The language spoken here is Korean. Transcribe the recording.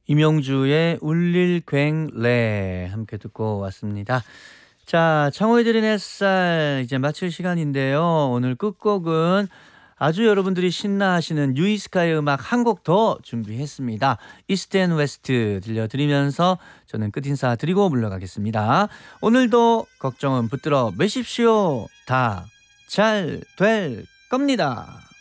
임영주의 울릴 괭레 함께 듣고 왔습니다. 자, 창호이들의 햇살 이제 마칠 시간인데요. 오늘 끝곡은 아주 여러분들이 신나하시는 유이스카의 음악 한 곡 더 준비했습니다. 이스트 앤 웨스트 들려드리면서 저는 끝인사 드리고 물러가겠습니다. 오늘도 걱정은 붙들어 매십시오. 다 잘 될 겁니다.